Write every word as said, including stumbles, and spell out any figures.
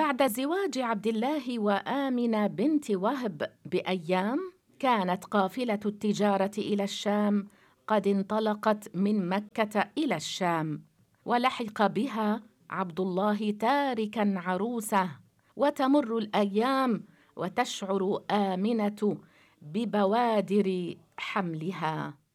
بعد زواج عبد الله وآمنة بنت وهب بأيام، كانت قافلة التجارة إلى الشام قد انطلقت من مكة إلى الشام، ولحق بها عبد الله تاركا عروسه. وتمر الأيام وتشعر آمنة ببوادر حملها.